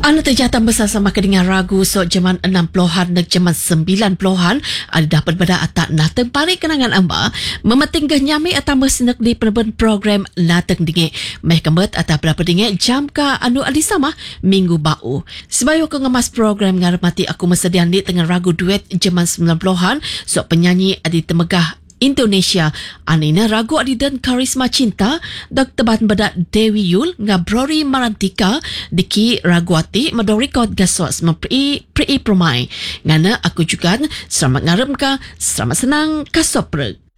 Anu terjatan bersama dengan ragu so zaman 60-an dan zaman 90-an ada dapat pada atak nateng pari kenangan amba memetinggah nyami atau mesenek di perben program nateng dinge meh kemet atau berapa dinge jam ka anu adi sama minggu bau sebayo ke ngemas program ngarmati aku mesedian di tengah ragu duet zaman 90-an so penyanyi adi temegah Indonesia anina ragu adi dan karisma cinta dak teban beda Dewi Yul ngabrori marantika diki raguati mado record gasos mempri promai ngana aku juga selamat ngarem ka selamat senang kasopreg.